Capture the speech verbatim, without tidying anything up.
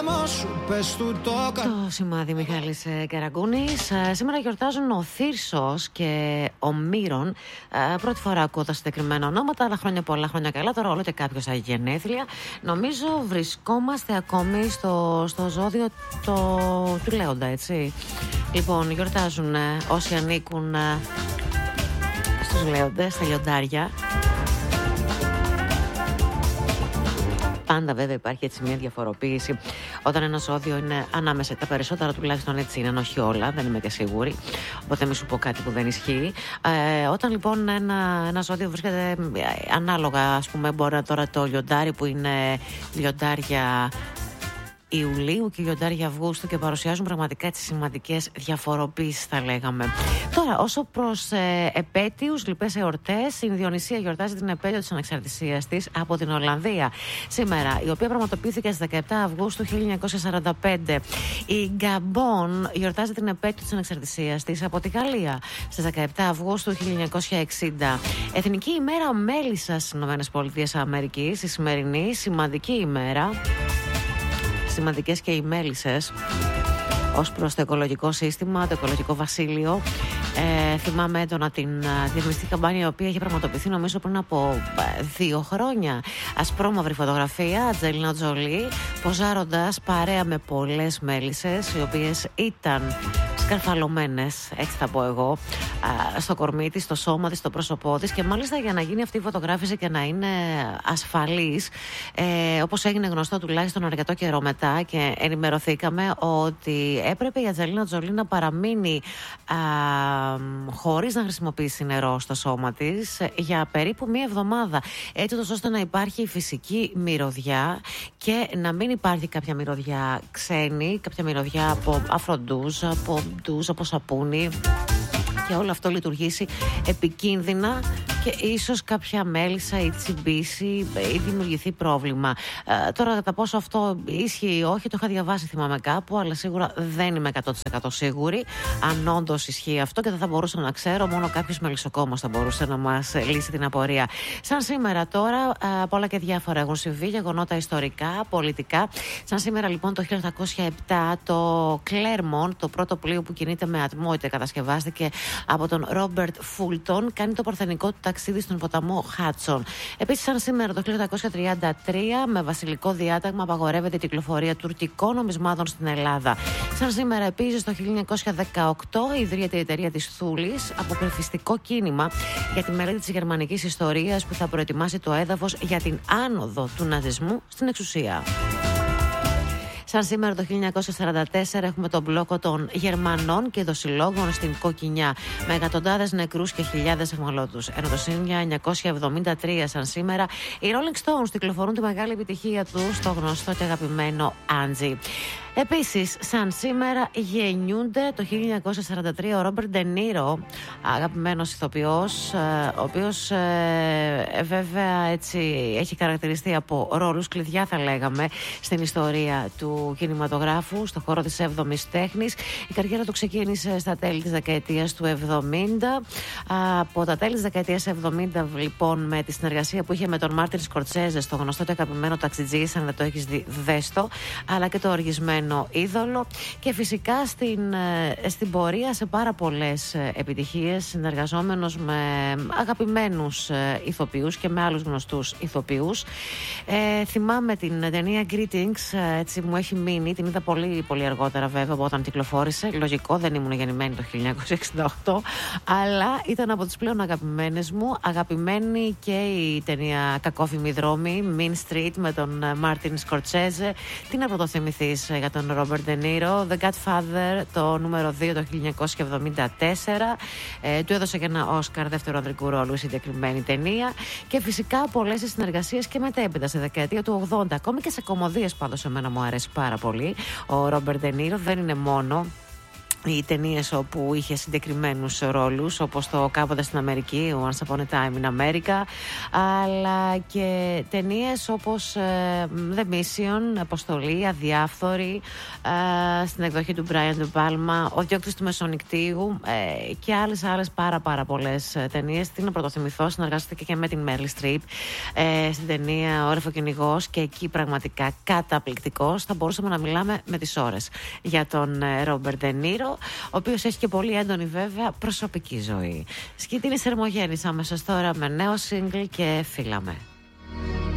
όνομά σου, πες του το κα... Το σημάδι Μιχάλης Καραγκούνης. Σήμερα γιορτάζουν ο Θύρσος και ο Μύρον. Πρώτη φορά ακούω τα συγκεκριμένα ονόματα, αλλά χρόνια πολλά, χρόνια καλά. Τώρα όλο και κάποιος θα έχει γενέθλια. Νομίζω βρισκόμαστε ακόμη στο, στο ζώδιο το, του Λέοντα, έτσι. Λοιπόν, γιορτάζουν όσοι ανήκουν στους Λέοντες, στα λιοντάρια. Πάντα βέβαια υπάρχει έτσι μια διαφοροποίηση όταν ένα ζώδιο είναι ανάμεσα. Τα περισσότερα τουλάχιστον έτσι είναι, όχι όλα, δεν είμαι και σίγουρη. Οπότε μην σου πω κάτι που δεν ισχύει. Ε, όταν λοιπόν ένα, ένα ζώδιο βρίσκεται ανάλογα, ας πούμε, μπορεί τώρα το λιοντάρι που είναι λιοντάρια Ιουλίου και λιοντάρια Αυγούστου και παρουσιάζουν πραγματικά έτσι σημαντικές διαφοροποίησεις, θα λέγαμε. Τώρα, όσο προς ε, επέτειους, λοιπές εορτές, η Διονυσία γιορτάζει την επέτειο της ανεξαρτησίας της από την Ολλανδία σήμερα, η οποία πραγματοποιήθηκε στις δεκαεπτά Αυγούστου χίλια εννιακόσια σαράντα πέντε. Η Γκαμπόν γιορτάζει την επέτειο της ανεξαρτησίας της από τη Γαλλία στις δεκαεπτά Αυγούστου χίλια εννιακόσια εξήντα. Εθνική ημέρα μέλισσας στις ΗΠΑ, η σημερινή σημαντική ημέρα. Σημαντικές και οι μέλισσες ως προς το οικολογικό σύστημα, το οικολογικό βασίλειο. Ε, θυμάμαι έντονα την διαφημιστική καμπάνια, η οποία είχε πραγματοποιηθεί νομίζω πριν από δύο χρόνια. Ασπρόμαυρη φωτογραφία, Ατζέλινα Τζολί, ποζάροντας παρέα με πολλές μέλισσες, οι οποίες ήταν σκαρφαλωμένες, έτσι θα πω εγώ, στο κορμί της, στο σώμα της, στο πρόσωπό της, και μάλιστα για να γίνει αυτή η φωτογράφηση και να είναι ασφαλής, ε, όπως έγινε γνωστό τουλάχιστον αρκετό καιρό μετά και ενημερωθήκαμε ότι έπρεπε η Ατζέλινα Τζολί να παραμείνει α, χωρίς να χρησιμοποιήσει νερό στο σώμα της για περίπου μία εβδομάδα, έτσι ώστε να υπάρχει φυσική μυρωδιά και να μην υπάρχει κάποια μυρωδιά ξένη, κάποια μυρωδιά από αφροντούζ, από ντουζ, από σαπούνι, και όλο αυτό λειτουργήσει επικίνδυνα και ίσως κάποια μέλισσα ή τσιμπήσει ή δημιουργηθεί πρόβλημα. Ε, τώρα κατά πόσο αυτό ίσχυε ή όχι, το είχα διαβάσει, θυμάμαι κάπου, αλλά σίγουρα δεν είμαι εκατό τοις εκατό σίγουρη αν όντως ισχύει αυτό, και δεν θα μπορούσα να ξέρω, μόνο κάποιος μελισσοκόμος θα μπορούσε να μας λύσει την απορία. Σαν σήμερα τώρα, ε, πολλά και διάφορα έχουν συμβεί, γεγονότα ιστορικά, πολιτικά. Σαν σήμερα λοιπόν το χίλια οκτακόσια επτά το Claremont, το πρώτο πλοίο που κινείται με ατμό, είτε κατασκευάστηκε από τον Ρόμπερτ Φούλτον, κάνει το παρθενικό του ταξίδι στον ποταμό Χάτσον. Επίσης, σαν σήμερα το χίλια οκτακόσια τριάντα τρία, με βασιλικό διάταγμα απαγορεύεται η κυκλοφορία τουρκικών νομισμάτων στην Ελλάδα. Σαν σήμερα επίσης το χίλια εννιακόσια δεκαοκτώ ιδρύεται η εταιρεία της Θούλης, αποκρυφιστικό κίνημα για τη μελέτη της γερμανικής ιστορίας που θα προετοιμάσει το έδαφος για την άνοδο του ναζισμού στην εξουσία. Σαν σήμερα το χίλια εννιακόσια σαράντα τέσσερα έχουμε τον μπλόκο των Γερμανών και δοσιλόγων στην Κοκκινιά, με εκατοντάδες νεκρούς και χιλιάδες αιχμαλώτους. Ενώ το χίλια εννιακόσια εβδομήντα τρία, σαν σήμερα, οι Rolling Stones κυκλοφορούν τη μεγάλη επιτυχία τους στο γνωστό και αγαπημένο Angie. Επίσης, σαν σήμερα γεννιούνται το χίλια εννιακόσια σαράντα τρία ο Ρόμπερτ Ντε Νίρο, αγαπημένος ηθοποιός, ο οποίος ε, βέβαια έτσι έχει χαρακτηριστεί από ρόλους κλειδιά, θα λέγαμε, στην ιστορία του κινηματογράφου, στον χώρο της έβδομης τέχνης. Η καριέρα του ξεκίνησε στα τέλη της δεκαετίας του εβδομήντα. Από τα τέλη της δεκαετίας εβδομήντα, λοιπόν, με τη συνεργασία που είχε με τον Μάρτιν Σκορτσέζε στο γνωστό και αγαπημένο Ταξιτζής, αν δεν το έχεις δει, δέστο, αλλά και το οργισμένο είδωλο, και φυσικά στην, στην πορεία σε πάρα πολλές επιτυχίες, συνεργαζόμενος με αγαπημένους ηθοποιούς και με άλλους γνωστούς ηθοποιούς. Ε, θυμάμαι την ταινία Greetings, έτσι μου έχει μείνει, την είδα πολύ πολύ αργότερα βέβαια από όταν κυκλοφόρησε. Λογικό, δεν ήμουν γεννημένη το χίλια εννιακόσια εξήντα οκτώ, αλλά ήταν από τις πλέον αγαπημένες μου. Αγαπημένη και η ταινία Κακόφημοι δρόμοι, Mean Street, με τον Μάρτιν Σκορτσέζε. Τι να πρωτοθυμηθείς για τον Ρόμπερτ Ντε Νίρο? The Godfather, το νούμερο δύο, το χίλια εννιακόσια εβδομήντα τέσσερα. Ε, του έδωσε και ένα Όσκαρ δεύτερο ανδρικού ρόλου η συγκεκριμένη ταινία. Και φυσικά πολλές συνεργασίες και μετέπειτα στη δεκαετία του ογδόντα. Ακόμη και σε κομμωδίες, πάντως εμένα μου αρέσει πάρα πολύ ο Ρόμπερτ Ντε Νίρο. Δεν είναι μόνο οι ταινίες όπου είχε συγκεκριμένους ρόλους, όπως το Κάποτε στην Αμερική, Once Upon a Time in America, αλλά και ταινίες όπως ε, The Mission, Αποστολή, Αδιάφθορη, ε, στην εκδοχή του Brian De Palma, Ο Διώκτης του Μεσονικτίου ε, και άλλες άλλες πάρα πάρα πολλές ταινίες. Τι να πρωτοθυμηθώ, συνεργάστηκε και με την Meryl Streep ε, στην ταινία Ο Ρεφοκυνηγός και εκεί πραγματικά καταπληκτικός. Θα μπορούσαμε να μιλάμε με τις ώρες για τον Ρόμπερτ De Niro, ο οποίος έχει και πολύ έντονη βέβαια προσωπική ζωή. Σκητίνη Ερμογέννης αμέσως τώρα με νέο single και φύλαμε.